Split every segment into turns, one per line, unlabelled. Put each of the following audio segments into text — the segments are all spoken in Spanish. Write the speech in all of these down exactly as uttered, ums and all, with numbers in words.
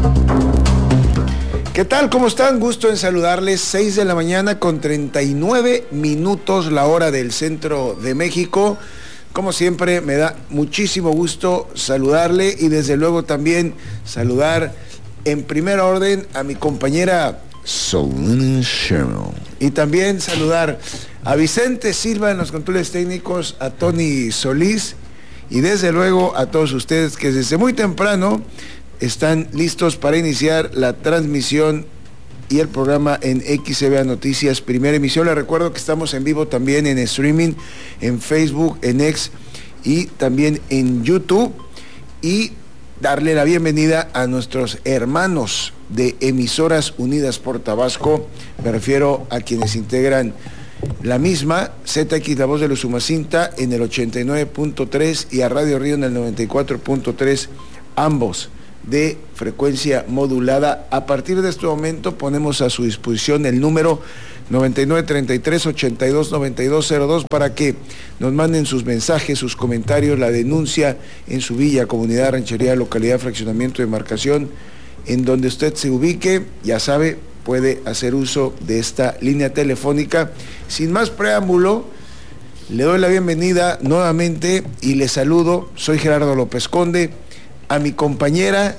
¿Qué tal? ¿Cómo están? Gusto en saludarles. seis de la mañana con treinta y nueve minutos, la hora del centro de México. Como siempre, me da muchísimo gusto saludarle y desde luego también saludar en primera orden a mi compañera Solana Sherman. Y también saludar a Vicente Silva en los controles técnicos, a Tony Solís y desde luego a todos ustedes que desde muy temprano están listos para iniciar la transmisión y el programa en X C B A Noticias, primera emisión. Les recuerdo que estamos en vivo también en streaming, en Facebook, en X y también en YouTube. Y darle la bienvenida a nuestros hermanos de Emisoras Unidas por Tabasco. Me refiero a quienes integran la misma, Z X La Voz de los Umacinta en el ochenta y nueve punto tres y a Radio Río en el noventa y cuatro punto tres, ambos de frecuencia modulada. A partir de este momento ponemos a su disposición el número noventa y nueve treinta y tres ochenta y dos noventa y dos cero dos para que nos manden sus mensajes, sus comentarios, la denuncia en su villa, comunidad, ranchería, localidad, fraccionamiento, demarcación, en donde usted se ubique, ya sabe, puede hacer uso de esta línea telefónica. Sin más preámbulo, le doy la bienvenida nuevamente y le saludo. Soy Gerardo López Conde, a mi compañera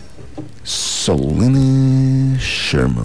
Solana Sherman.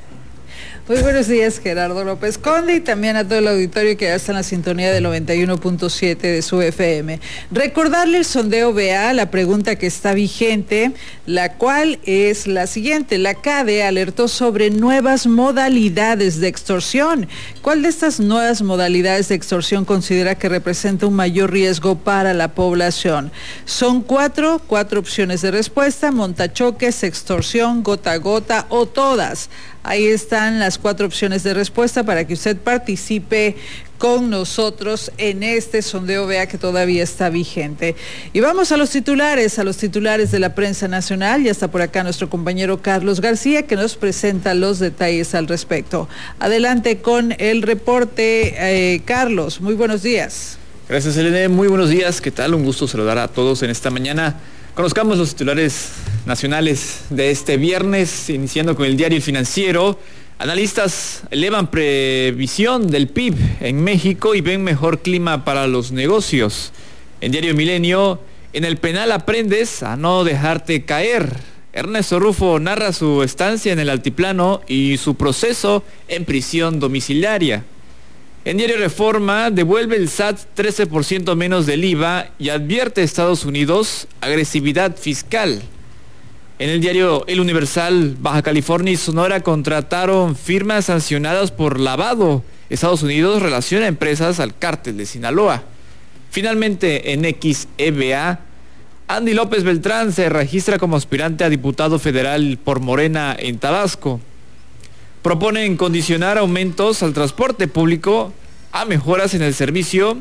Muy buenos días, Gerardo López Conde, y también a todo el auditorio que ya está en la sintonía del noventa y uno punto siete de su F M. Recordarle el sondeo B A, la pregunta que está vigente, la cual es la siguiente. La CADE alertó sobre nuevas modalidades de extorsión. ¿Cuál de estas nuevas modalidades de extorsión considera que representa un mayor riesgo para la población? Son cuatro, cuatro opciones de respuesta: montachoques, extorsión, gota a gota o todas. Ahí están las cuatro opciones de respuesta para que usted participe con nosotros en este sondeo B A que todavía está vigente. Y vamos a los titulares, a los titulares de la prensa nacional. Ya está por acá nuestro compañero Carlos García, que nos presenta los detalles al respecto. Adelante con el reporte, eh, Carlos. Muy buenos días.
Gracias, Elena. Muy buenos días. ¿Qué tal? Un gusto saludar a todos en esta mañana. Conozcamos los titulares nacionales de este viernes, iniciando con el diario El Financiero. Analistas elevan previsión del P I B en México y ven mejor clima para los negocios. En diario Milenio, en el penal aprendes a no dejarte caer. Ernesto Rufo narra su estancia en el altiplano y su proceso en prisión domiciliaria. En diario Reforma, devuelve el S A T trece por ciento menos del I V A y advierte a Estados Unidos agresividad fiscal. En el diario El Universal, Baja California y Sonora contrataron firmas sancionadas por lavado. Estados Unidos relaciona empresas al cártel de Sinaloa. Finalmente, en X E B A, Andy López Beltrán se registra como aspirante a diputado federal por Morena en Tabasco. Proponen condicionar aumentos al transporte público a mejoras en el servicio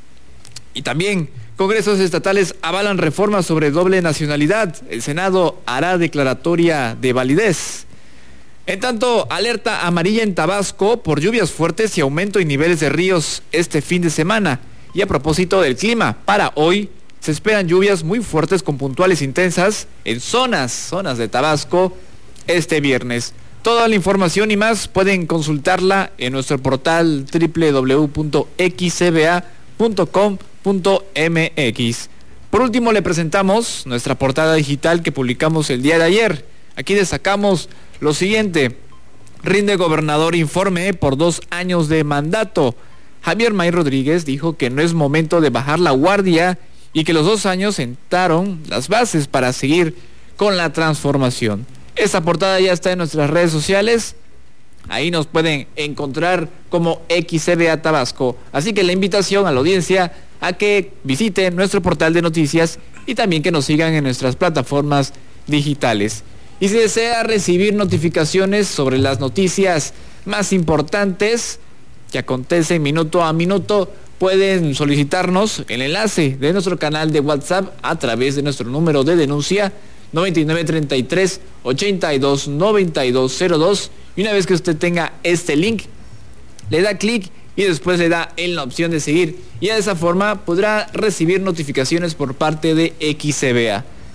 y también congresos estatales avalan reformas sobre doble nacionalidad. El Senado hará declaratoria de validez. En tanto, alerta amarilla en Tabasco por lluvias fuertes y aumento en niveles de ríos este fin de semana. Y a propósito del clima, para hoy se esperan lluvias muy fuertes con puntuales intensas en zonas, zonas de Tabasco este viernes. Toda la información y más pueden consultarla en nuestro portal doble u doble u doble u punto x c b a punto com punto m x. Por último, le presentamos nuestra portada digital que publicamos el día de ayer. Aquí destacamos lo siguiente: rinde gobernador informe por dos años de mandato. Javier May Rodríguez dijo que no es momento de bajar la guardia y que los dos años sentaron las bases para seguir con la transformación. Esta portada ya está en nuestras redes sociales. Ahí nos pueden encontrar como X C B A Tabasco. Así que la invitación a la audiencia a que visiten nuestro portal de noticias y también que nos sigan en nuestras plataformas digitales. Y si desea recibir notificaciones sobre las noticias más importantes que acontecen minuto a minuto, pueden solicitarnos el enlace de nuestro canal de WhatsApp a través de nuestro número de denuncia noventa y nueve treinta y tres ochenta y dos noventa y dos cero dos, y una vez que usted tenga este link, le da clic y después le da en la opción de seguir, y de esa forma podrá recibir notificaciones por parte de X C B A.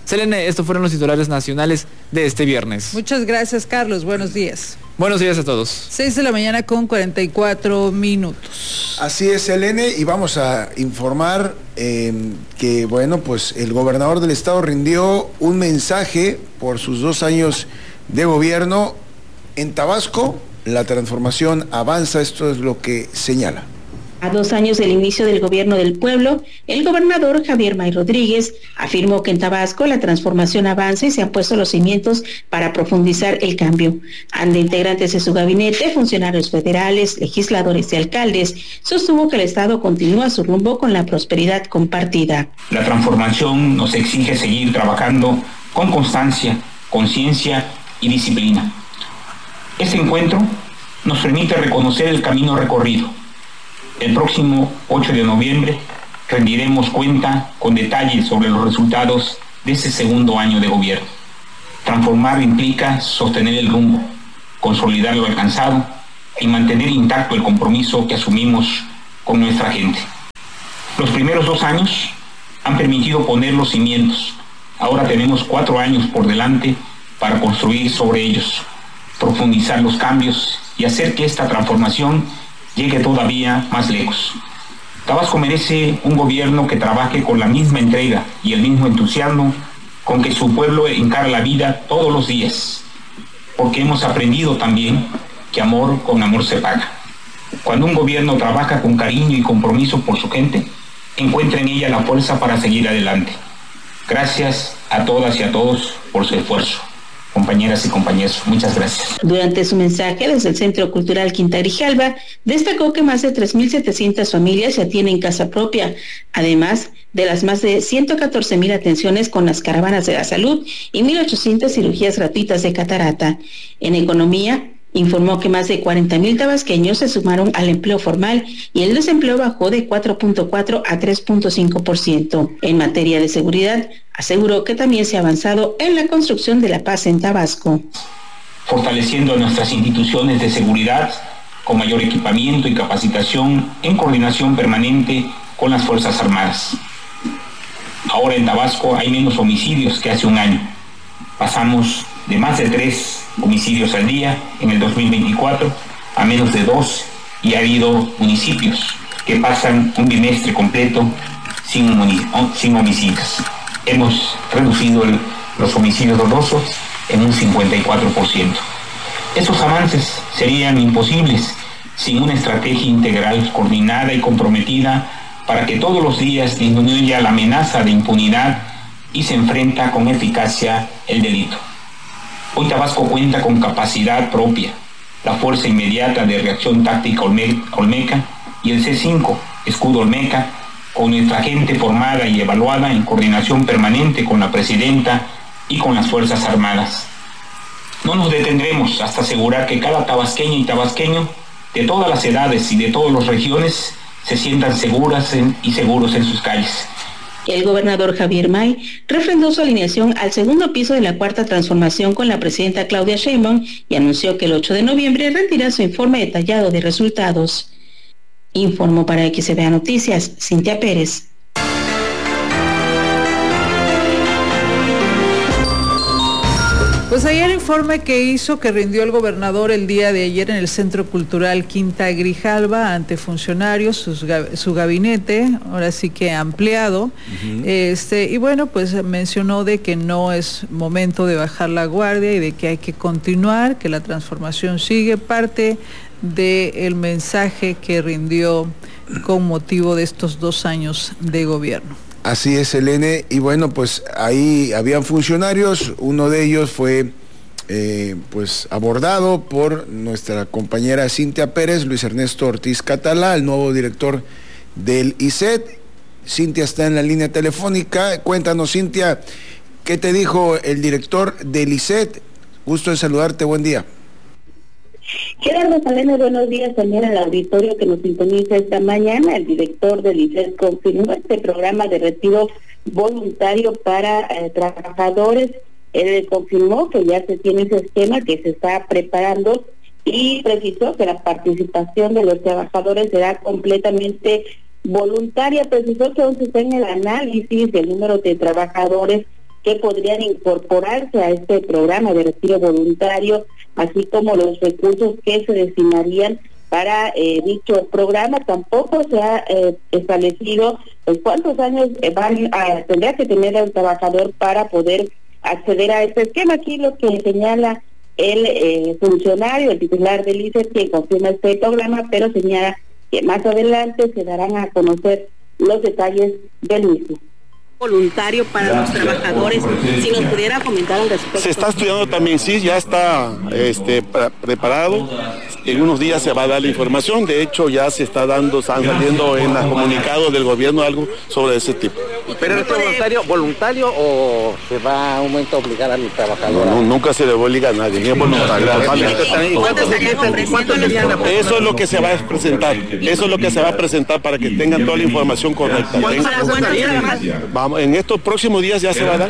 Selene, estos fueron los titulares nacionales de este viernes.
Muchas gracias, Carlos. Buenos días.
Buenos días a todos.
seis de la mañana con cuarenta y cuatro minutos.
Así es, Selene, y vamos a informar eh, que, bueno, pues el gobernador del estado rindió un mensaje por sus dos años de gobierno. En Tabasco, la transformación avanza, esto es lo que señala.
A dos años del inicio del gobierno del pueblo, el gobernador Javier May Rodríguez afirmó que en Tabasco la transformación avanza y se han puesto los cimientos para profundizar el cambio. Ante integrantes de su gabinete, funcionarios federales, legisladores y alcaldes, sostuvo que el Estado continúa su rumbo con la prosperidad compartida.
La transformación nos exige seguir trabajando con constancia, conciencia y disciplina. Este encuentro nos permite reconocer el camino recorrido. El próximo ocho de noviembre rendiremos cuenta con detalles sobre los resultados de este segundo año de gobierno. Transformar implica sostener el rumbo, consolidar lo alcanzado y mantener intacto el compromiso que asumimos con nuestra gente. Los primeros dos años han permitido poner los cimientos. Ahora tenemos cuatro años por delante para construir sobre ellos, profundizar los cambios y hacer que esta transformación llegue todavía más lejos. Tabasco merece un gobierno que trabaje con la misma entrega y el mismo entusiasmo con que su pueblo encara la vida todos los días, porque hemos aprendido también que amor con amor se paga. Cuando un gobierno trabaja con cariño y compromiso por su gente, encuentra en ella la fuerza para seguir adelante. Gracias a todas y a todos por su esfuerzo. Compañeras y compañeros, muchas gracias.
Durante su mensaje desde el Centro Cultural Quinta Grijalva, destacó que más de tres mil setecientas familias ya tienen casa propia, además de las más de ciento catorce mil atenciones con las caravanas de la salud y mil ochocientas cirugías gratuitas de catarata. En economía, informó que más de cuarenta mil tabasqueños se sumaron al empleo formal y el desempleo bajó de cuatro punto cuatro a tres punto cinco por ciento. En materia de seguridad, aseguró que también se ha avanzado en la construcción de la paz en Tabasco.
Fortaleciendo nuestras instituciones de seguridad con mayor equipamiento y capacitación en coordinación permanente con las Fuerzas Armadas. Ahora en Tabasco hay menos homicidios que hace un año. Pasamos de más de tres homicidios al día en el dos mil veinticuatro a menos de dos, y ha habido municipios que pasan un bimestre completo sin, sin homicidios. Hemos reducido el, los homicidios dolosos en un cincuenta y cuatro por ciento. Esos avances serían imposibles sin una estrategia integral, coordinada y comprometida para que todos los días disminuya la amenaza de impunidad y se enfrenta con eficacia el delito. Hoy Tabasco cuenta con capacidad propia, la Fuerza Inmediata de Reacción Táctica Olmeca y el C cinco, Escudo Olmeca, con nuestra gente formada y evaluada en coordinación permanente con la Presidenta y con las Fuerzas Armadas. No nos detendremos hasta asegurar que cada tabasqueña y tabasqueño, de todas las edades y de todas las regiones, se sientan seguras en, y seguros en sus calles.
El gobernador Javier May refrendó su alineación al segundo piso de la Cuarta Transformación con la presidenta Claudia Sheinbaum y anunció que el ocho de noviembre rendirá su informe detallado de resultados. Informó para X B A Noticias, Cintia Pérez.
Pues ayer el informe que hizo, que rindió el gobernador el día de ayer en el Centro Cultural Quinta Grijalva ante funcionarios, sus, su gabinete, ahora sí que ampliado, uh-huh. este, y bueno, pues mencionó de que no es momento de bajar la guardia y de que hay que continuar, que la transformación sigue, parte del mensaje que rindió con motivo de estos dos años de gobierno.
Así es, Selene, y bueno, pues ahí habían funcionarios, uno de ellos fue eh, pues abordado por nuestra compañera Cintia Pérez, Luis Ernesto Ortiz Catalá, el nuevo director del I C E T. Cintia está en la línea telefónica. Cuéntanos, Cintia, ¿qué te dijo el director del I C E T? Gusto en saludarte, buen día.
Gerardo Saleno, buenos días también al auditorio que nos sintoniza esta mañana. El director del I C E T confirmó este programa de retiro voluntario para eh, trabajadores. Él confirmó que ya se tiene ese esquema que se está preparando y precisó que la participación de los trabajadores será completamente voluntaria. Precisó que aún se está en el análisis del número de trabajadores que podrían incorporarse a este programa de retiro voluntario, así como los recursos que se destinarían para eh, dicho programa. Tampoco se ha eh, establecido pues, cuántos años van a tendrá que tener el trabajador para poder acceder a este esquema. Aquí lo que señala el eh, funcionario, el titular del I C E, que confirma este programa, pero señala que más adelante se darán a conocer los detalles del mismo.
Voluntario para los trabajadores, si nos pudiera comentar al respecto.
Se está estudiando también, sí, ya está este, preparado. En unos días se va a dar la información. De hecho, ya se está dando, están saliendo en los comunicados del gobierno algo sobre ese tipo.
¿Pero es voluntario, voluntario o se va a un momento a obligar al trabajador?
No, no, nunca se le obliga a nadie, ni es voluntario. Eso es lo que se va a presentar. Eso es lo que se va a presentar para que tengan toda la información correcta. Vamos, en estos próximos días ya se va a dar.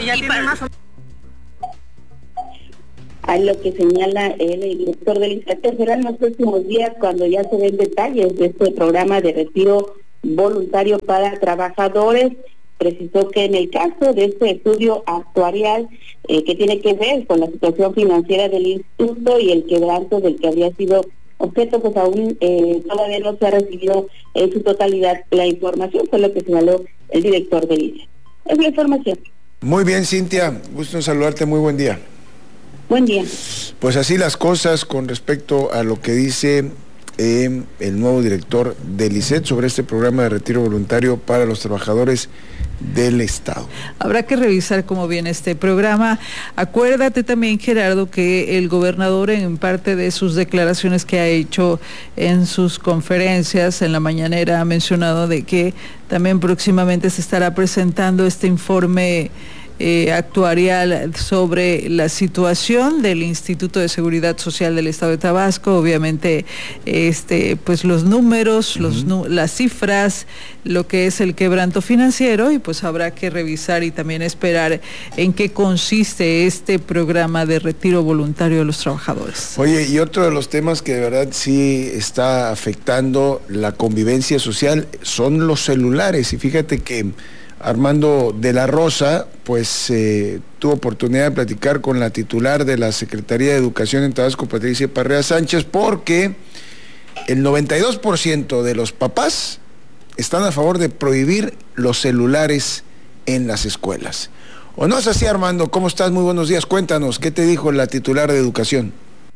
A lo que señala el director del I C E, serán los próximos días cuando ya se den detalles de este programa de retiro voluntario para trabajadores. Precisó que en el caso de este estudio actuarial eh, que tiene que ver con la situación financiera del instituto y el quebranto del que había sido objeto, pues aún eh, todavía no se ha recibido en su totalidad la información, fue lo que señaló el director del I C E. Es la información.
Muy bien, Cintia, gusto en saludarte, muy buen día.
Buen día.
Pues así las cosas con respecto a lo que dice eh, el nuevo director del I C E T sobre este programa de retiro voluntario para los trabajadores del Estado.
Habrá que revisar cómo viene este programa. Acuérdate también, Gerardo, que el gobernador en parte de sus declaraciones que ha hecho en sus conferencias en la mañanera ha mencionado de que también próximamente se estará presentando este informe Eh, actuarial sobre la situación del Instituto de Seguridad Social del Estado de Tabasco, obviamente este pues los números, uh-huh. los las cifras, lo que es el quebranto financiero, y pues habrá que revisar y también esperar en qué consiste este programa de retiro voluntario de los trabajadores.
Oye, y otro de los temas que de verdad sí está afectando la convivencia social son los celulares, y fíjate que Armando de la Rosa, pues eh, tuvo oportunidad de platicar con la titular de la Secretaría de Educación en Tabasco, Patricia Parrea Sánchez, porque el noventa y dos por ciento de los papás están a favor de prohibir los celulares en las escuelas. ¿O no es así, Armando? ¿Cómo estás? Muy buenos días. Cuéntanos, ¿qué te dijo la titular de Educación?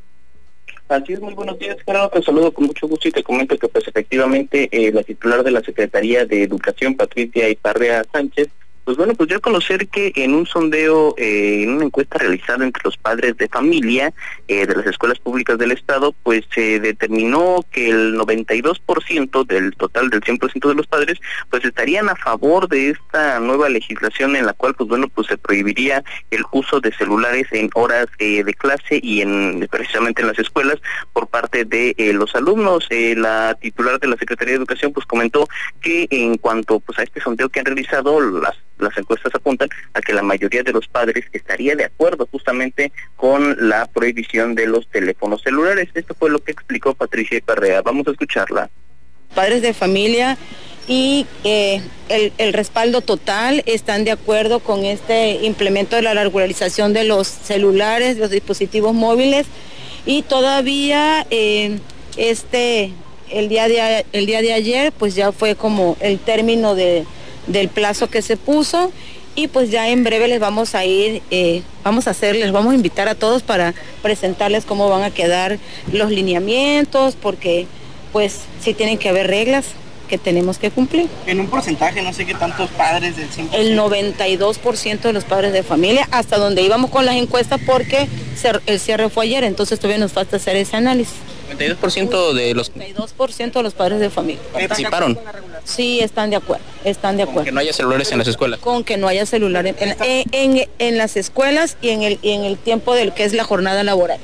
Así es, muy buenos días, Gerardo, te saludo con mucho gusto y te comento que pues efectivamente eh, la titular de la Secretaría de Educación, Patricia Parrea Sánchez, pues bueno, pues dio a conocer que en un sondeo, eh, en una encuesta realizada entre los padres de familia eh, de las escuelas públicas del Estado, pues se eh, determinó que el noventa y dos por ciento del total del cien por ciento de los padres, pues estarían a favor de esta nueva legislación en la cual, pues bueno, pues se prohibiría el uso de celulares en horas eh, de clase y en precisamente en las escuelas por parte de eh, los alumnos. Eh, la titular de la Secretaría de Educación, pues comentó que en cuanto pues a este sondeo que han realizado, las Las encuestas apuntan a que la mayoría de los padres estaría de acuerdo justamente con la prohibición de los teléfonos celulares. Esto fue lo que explicó Patricia Parrea. Vamos a escucharla.
Padres de familia y eh, el, el respaldo total están de acuerdo con este implemento de la regularización de los celulares, los dispositivos móviles, y todavía eh, este el día de el día de ayer pues ya fue como el término de del plazo que se puso, y pues ya en breve les vamos a ir, eh, vamos a hacerles, vamos a invitar a todos para presentarles cómo van a quedar los lineamientos, porque pues sí tienen que haber reglas que tenemos que cumplir.
En un porcentaje, no sé qué tantos padres del cien por ciento.
El noventa y dos por ciento de los padres de familia, hasta donde íbamos con las encuestas, porque el cierre fue ayer, entonces todavía nos falta hacer ese análisis.
noventa y dos por ciento de los...
noventa y dos por ciento de los padres de familia.
¿Participaron?
Sí, están de acuerdo, están de acuerdo.
Con que no haya celulares en las escuelas.
Con que no haya celulares en, en, en, en las escuelas y en el y en el tiempo del que es la jornada laboral.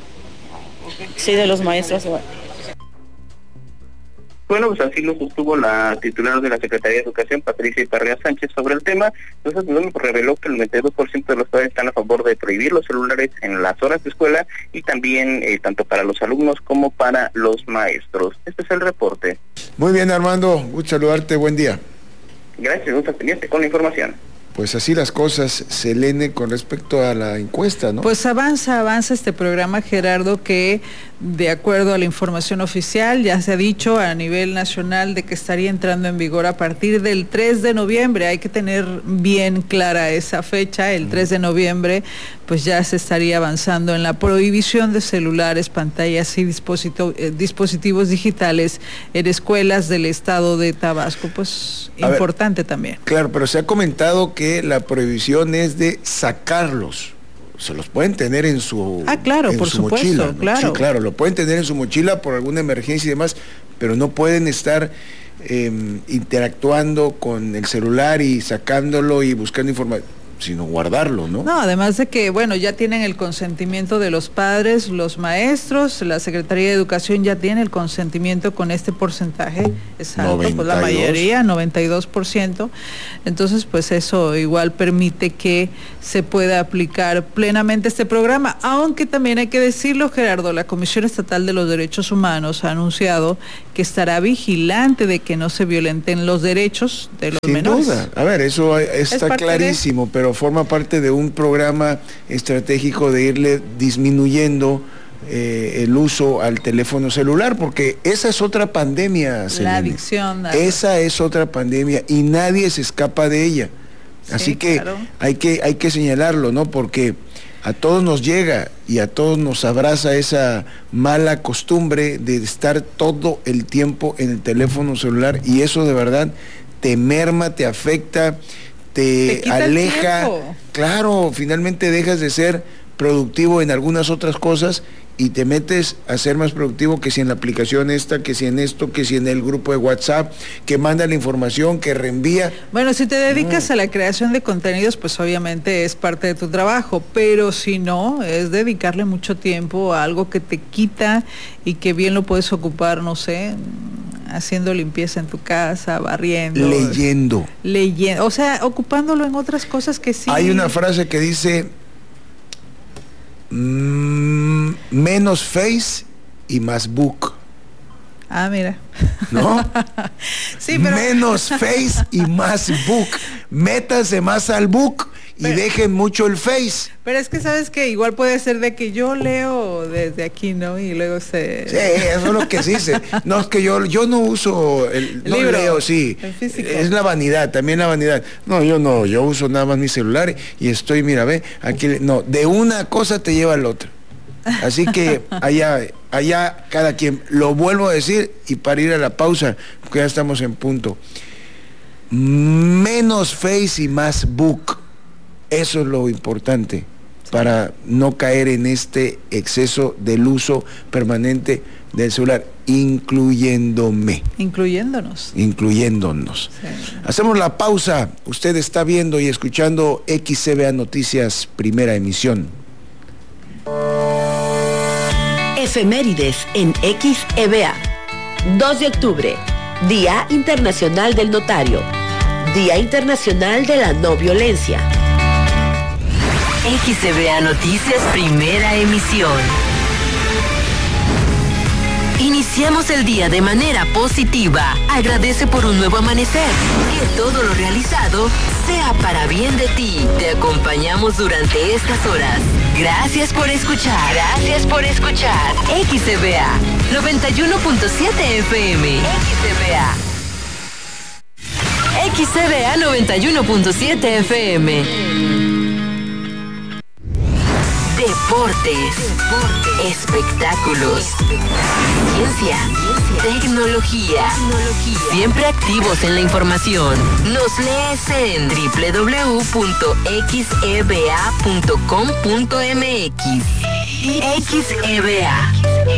Sí, de los maestros.
Bueno, pues así lo sostuvo la titular de la Secretaría de Educación, Patricia Parrea Sánchez, sobre el tema. Entonces, bueno, pues reveló que el noventa y dos por ciento de los padres están a favor de prohibir los celulares en las horas de escuela y también eh, tanto para los alumnos como para los maestros. Este es el reporte.
Muy bien, Armando, gusto saludarte, buen día.
Gracias, gusto pendiente con la información.
pues así las cosas, Selene, con respecto a la encuesta, ¿no?
Pues avanza, avanza este programa, Gerardo, que de acuerdo a la información oficial ya se ha dicho a nivel nacional de que estaría entrando en vigor a partir del tres de noviembre. Hay que tener bien clara esa fecha, el tres de noviembre, pues ya se estaría avanzando en la prohibición de celulares, pantallas y disposito, eh, dispositivos digitales en escuelas del estado de Tabasco. Pues a importante ver, también.
Claro, pero se ha comentado que la prohibición es de sacarlos. Se los pueden tener en su
Ah, claro,
en
por
su
supuesto,
mochila, ¿no?
claro.
Sí, claro, lo pueden tener en su mochila por alguna emergencia y demás, pero no pueden estar eh, interactuando con el celular y sacándolo y buscando información, sino guardarlo, ¿no?
No, además de que, bueno, ya tienen el consentimiento de los padres, los maestros, la Secretaría de Educación ya tiene el consentimiento con este porcentaje, es alto,
noventa y dos.
Pues la mayoría, noventa y dos por ciento, entonces pues eso igual permite que se pueda aplicar plenamente este programa, aunque también hay que decirlo, Gerardo, la Comisión Estatal de los Derechos Humanos ha anunciado que estará vigilante de que no se violenten los derechos de los
Sin
menores.
duda, a ver, eso está clarísimo, de... pero forma parte de un programa estratégico de irle disminuyendo eh, el uso al teléfono celular, porque esa es otra pandemia, Selene.
La adicción.
Nada. Esa es otra pandemia y nadie se escapa de ella. Sí, así que, claro. hay que hay que señalarlo, ¿no? Porque a todos nos llega y a todos nos abraza esa mala costumbre de estar todo el tiempo en el teléfono celular, y eso de verdad te merma, te afecta, te, te aleja, claro, finalmente dejas de ser productivo en algunas otras cosas y te metes a ser más productivo que si en la aplicación esta, que si en esto, que si en el grupo de WhatsApp, que manda la información, que reenvía.
Bueno, si te dedicas no. a la creación de contenidos, pues obviamente es parte de tu trabajo, pero si no, es dedicarle mucho tiempo a algo que te quita y que bien lo puedes ocupar, no sé, haciendo limpieza en tu casa, barriendo.
Leyendo.
Leyendo, o sea, ocupándolo en otras cosas que sí.
Hay una frase que dice, mmm, menos face y más book.
Ah, mira.
¿No?
Sí, pero...
Menos face y más book. Métase más al book y pero, dejen mucho el face.
Pero es que sabes que igual puede ser de que yo leo desde aquí, ¿no? Y luego se...
Sí, eso es lo que se dice. No, es que yo, yo no uso, el, el no libro, leo, sí.
El físico.
Es la vanidad, también la vanidad. No, yo no, yo uso nada más mi celular y estoy, mira, ve, aquí, no, de una cosa te lleva al otro. Así que allá, allá cada quien, lo vuelvo a decir y para ir a la pausa, porque ya estamos en punto. Menos face y más book. Eso es lo importante para no caer en este exceso del uso permanente del celular, incluyéndome.
Incluyéndonos.
Incluyéndonos. Sí. Hacemos la pausa. Usted está viendo y escuchando X C B A Noticias, primera emisión.
Efemérides en X E B A. dos de octubre, Día Internacional del Notario. Día Internacional de la No Violencia. X E B A Noticias, primera emisión. Iniciamos el día de manera positiva. Agradece por un nuevo amanecer. Que todo lo realizado sea para bien de ti. Te acompañamos durante estas horas. Gracias por escuchar. Gracias por escuchar. X E B A noventa y uno punto siete F M. X E B A. X E B A noventa y uno punto siete F M. Deportes, Deportes, espectáculos, ciencia, tecnología, tecnología, siempre activos en la información. Nos lees en doble u doble u doble u punto x e b a punto com punto m x. X E B A.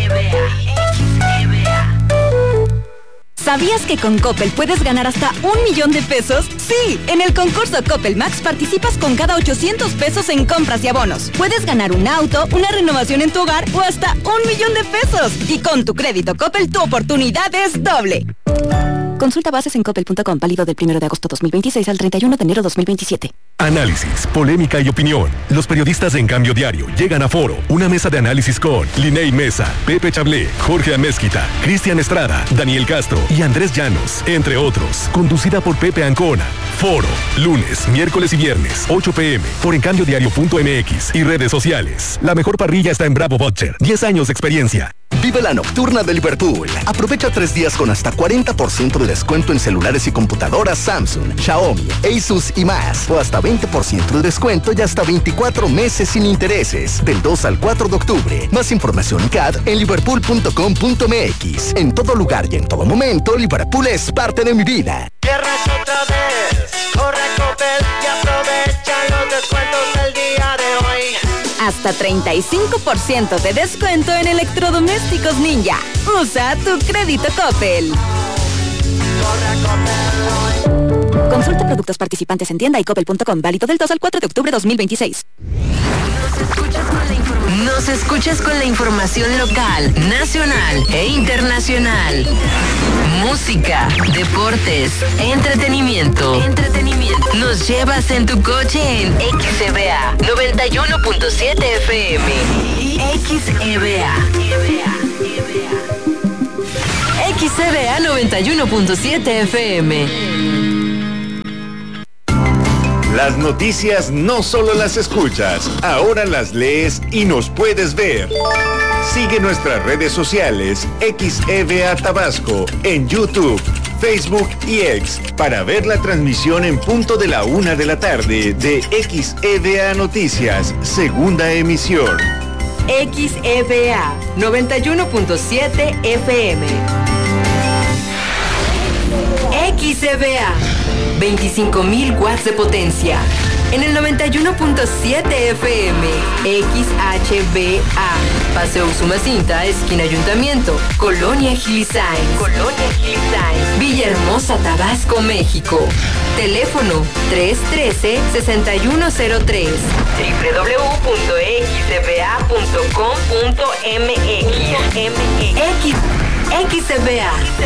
¿Sabías que con Coppel puedes ganar hasta un millón de pesos? Sí, en el concurso Coppel Max participas con cada ochocientos pesos en compras y abonos. Puedes ganar un auto, una renovación en tu hogar o hasta un millón de pesos. Y con tu crédito Coppel tu oportunidad es doble. Consulta bases en coppel punto com, válido del primero de agosto dos mil veintiséis al treinta y uno de enero dos mil veintisiete.
Análisis, polémica y opinión. Los periodistas de En Cambio Diario llegan a Foro, una mesa de análisis con Linei Mesa, Pepe Chablé, Jorge Amezquita, Cristian Estrada, Daniel Castro y Andrés Llanos, entre otros. Conducida por Pepe Ancona. Foro, lunes, miércoles y viernes, ocho pe eme, por encambio diario punto eme equis y redes sociales. La mejor parrilla está en Bravo Butcher. diez años de experiencia.
Vive la nocturna de Liverpool. Aprovecha tres días con hasta cuarenta por ciento de descuento en celulares y computadoras Samsung, Xiaomi, Asus y más. O hasta veinte por ciento de descuento y hasta veinticuatro meses sin intereses. Del dos al cuatro de octubre. Más información en C A D en liverpool punto com punto eme equis. En todo lugar y en todo momento, Liverpool es parte de mi vida.
Tierras otra vez, corre a Coppel y aprovecha los descuentos del día de hoy.
Hasta treinta y cinco por ciento de descuento en electrodomésticos Ninja. Usa tu crédito Coppel. Consulta productos participantes en tienda y coppel punto com, válido del dos al cuatro de octubre de dos mil veintiséis.
Nos escuchas con la información local, nacional e internacional. Música, deportes, entretenimiento. Entretenimiento. Nos llevas en tu coche en X E B A noventa y uno punto siete F M. X E B A. X E B A noventa y uno punto siete F M.
Las noticias no solo las escuchas, ahora las lees y nos puedes ver. Sigue nuestras redes sociales X E B A Tabasco en YouTube, Facebook y X para ver la transmisión en punto de la una de la tarde de X E B A Noticias, segunda emisión.
X E B A noventa y uno punto siete F M. X E B A veinticinco mil watts de potencia. En el noventa y uno punto siete F M. X H B A Paseo Usumacinta, esquina Ayuntamiento, Colonia Gilisain. Colonia Gilisain, Villahermosa, Tabasco, México. Teléfono tres uno tres, seis uno cero tres. doble u doble u doble u punto x e b a punto com punto m x. X E B A